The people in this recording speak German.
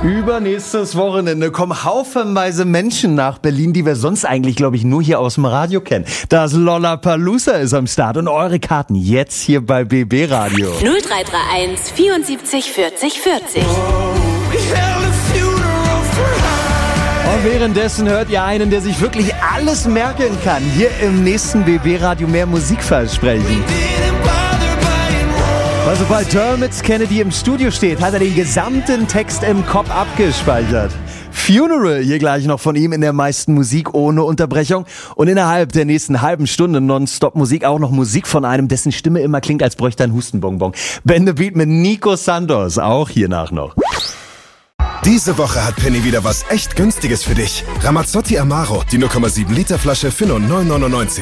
Übernächstes Wochenende kommen haufenweise Menschen nach Berlin, die wir sonst eigentlich, glaube ich, nur hier aus dem Radio kennen. Das Lollapalooza ist am Start und eure Karten jetzt hier bei BB Radio. 0331 74 40 40. Und währenddessen hört ihr einen, der sich wirklich alles merken kann. Hier im nächsten BB Radio mehr Musik versprechen. Weil sobald Dermot Kennedy im Studio steht, hat er den gesamten Text im Kopf abgespeichert. Funeral, hier gleich noch von ihm in der meisten Musik ohne Unterbrechung. Und innerhalb der nächsten halben Stunde nonstop Musik, auch noch Musik von einem, dessen Stimme immer klingt, als bräuchte er einen Hustenbonbon. Ben the Beat mit Nico Santos, auch hiernach noch. Diese Woche hat Penny wieder was echt Günstiges für dich. Ramazzotti Amaro, die 0,7 Liter Flasche für nur 9,99.